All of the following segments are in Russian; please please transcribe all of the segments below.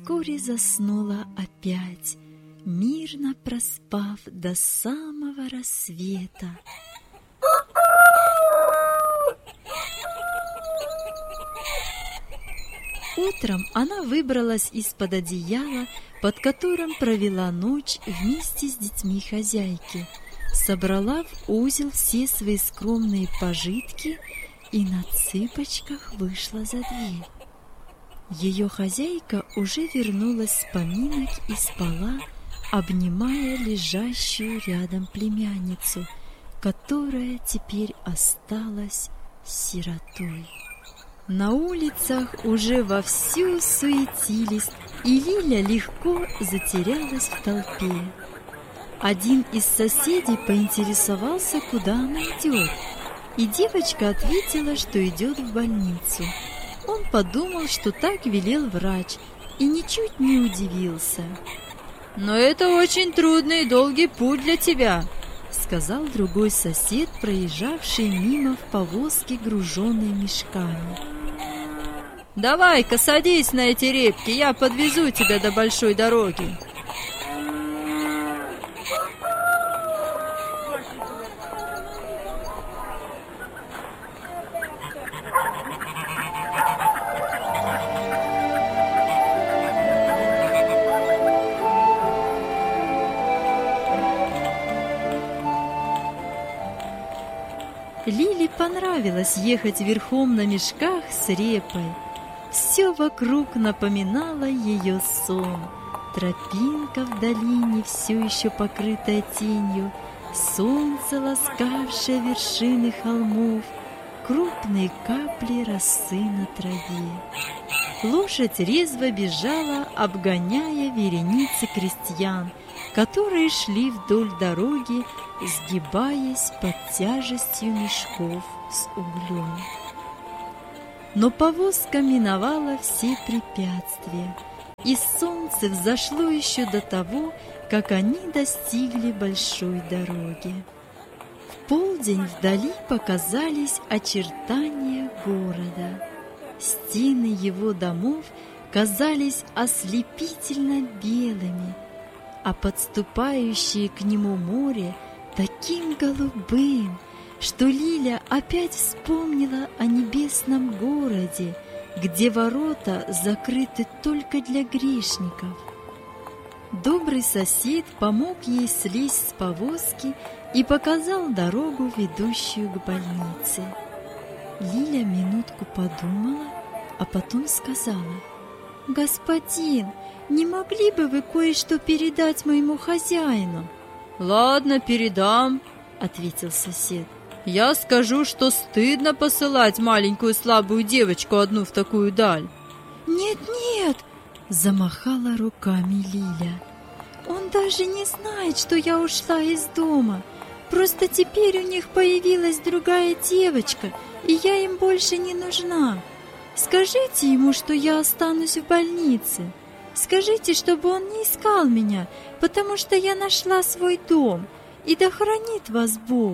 вскоре заснула опять, мирно проспав до самого рассвета. Утром она выбралась из-под одеяла, под которым провела ночь вместе с детьми хозяйки, собрала в узел все свои скромные пожитки и на цыпочках вышла за дверь. Ее хозяйка уже вернулась с поминок и спала, обнимая лежащую рядом племянницу, которая теперь осталась сиротой. На улицах уже вовсю суетились, и Лиля легко затерялась в толпе. Один из соседей поинтересовался, куда она идет, и девочка ответила, что идет в больницу. Он подумал, что так велел врач, и ничуть не удивился. «Но это очень трудный и долгий путь для тебя», — сказал другой сосед, проезжавший мимо в повозке, груженной мешками. «Давай-ка садись на эти репки, я подвезу тебя до большой дороги». Лиле понравилось ехать верхом на мешках с репой. Все вокруг напоминало ее сон. Тропинка в долине, все еще покрытая тенью, солнце, ласкавшее вершины холмов, крупные капли росы на траве. Лошадь резво бежала, обгоняя вереницы крестьян, которые шли вдоль дороги, сгибаясь под тяжестью мешков с углем. Но повозка миновала все препятствия, и солнце взошло еще до того, как они достигли большой дороги. В полдень вдали показались очертания города. Стены его домов казались ослепительно белыми, а подступающее к нему море таким голубым, что Лиля опять вспомнила о небесном городе, где ворота закрыты только для грешников. Добрый сосед помог ей слезть с повозки и показал дорогу, ведущую к больнице. Лиля минутку подумала, а потом сказала: «Господин, не могли бы вы кое-что передать моему хозяину?» «Ладно, передам», — ответил сосед. «Я скажу, что стыдно посылать маленькую слабую девочку одну в такую даль». «Нет-нет», — замахала руками Лиля. «Он даже не знает, что я ушла из дома. Просто теперь у них появилась другая девочка, и я им больше не нужна. Скажите ему, что я останусь в больнице. Скажите, чтобы он не искал меня, потому что я нашла свой дом, и да хранит вас Бог».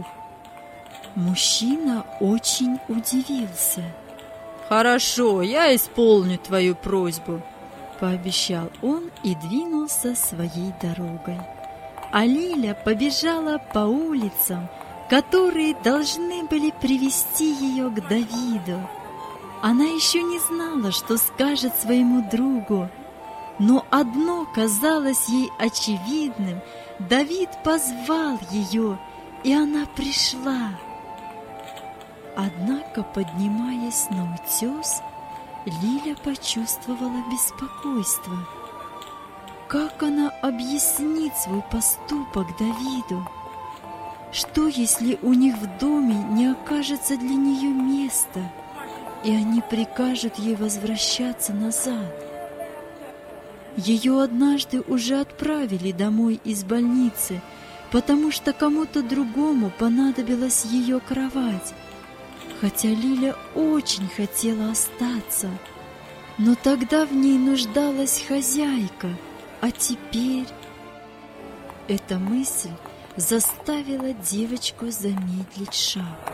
Мужчина очень удивился. «Хорошо, я исполню твою просьбу», — пообещал он и двинулся своей дорогой. А Лиля побежала по улицам, которые должны были привести ее к Давиду. Она еще не знала, что скажет своему другу, но одно казалось ей очевидным: Давид позвал ее, и она пришла. Однако, поднимаясь на утес, Лиля почувствовала беспокойство. Как она объяснит свой поступок Давиду? Что, если у них в доме не окажется для нее места, и они прикажут ей возвращаться назад? Ее однажды уже отправили домой из больницы, потому что кому-то другому понадобилась ее кровать, хотя Лиля очень хотела остаться. Но тогда в ней нуждалась хозяйка, а теперь... Эта мысль заставила девочку замедлить шаг.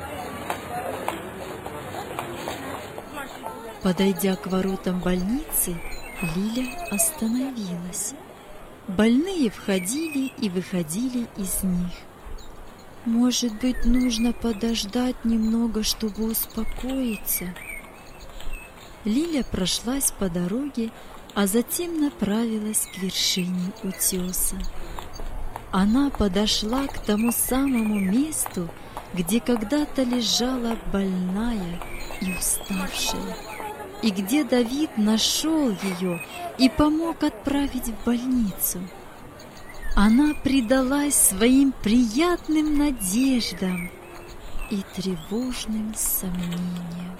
Подойдя к воротам больницы, Лиля остановилась. Больные входили и выходили из них. Может быть, нужно подождать немного, чтобы успокоиться? Лиля прошлась по дороге, а затем направилась к вершине утеса. Она подошла к тому самому месту, где когда-то лежала больная и уставшая, и где Давид нашел ее и помог отправить в больницу. Она предалась своим приятным надеждам и тревожным сомнениям.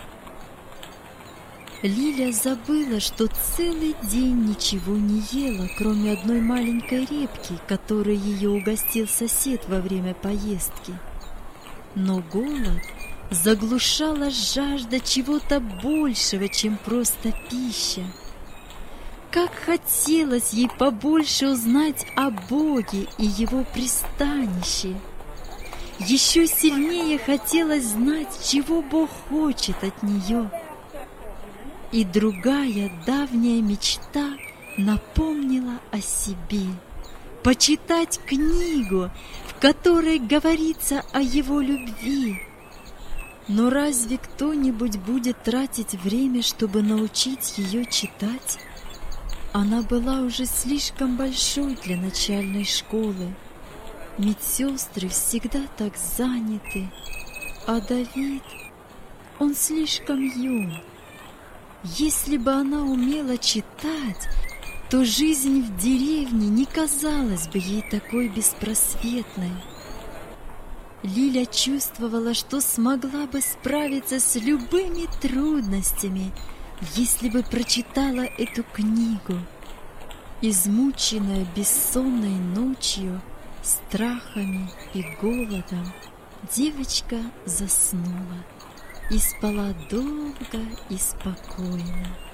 Лиля забыла, что целый день ничего не ела, кроме одной маленькой репки, которой ее угостил сосед во время поездки. Но голод заглушала жажда чего-то большего, чем просто пища. Как хотелось ей побольше узнать о Боге и Его пристанище. Еще сильнее хотелось знать, чего Бог хочет от нее. И другая давняя мечта напомнила о себе. Почитать книгу, в которой говорится о Его любви. Но разве кто-нибудь будет тратить время, чтобы научить ее читать? Она была уже слишком большой для начальной школы. Медсестры всегда так заняты, а Давид, он слишком юн. Если бы она умела читать, то жизнь в деревне не казалась бы ей такой беспросветной. Лиля чувствовала, что смогла бы справиться с любыми трудностями, если бы прочитала эту книгу. Измученная бессонной ночью, страхами и голодом, девочка заснула и спала долго и спокойно.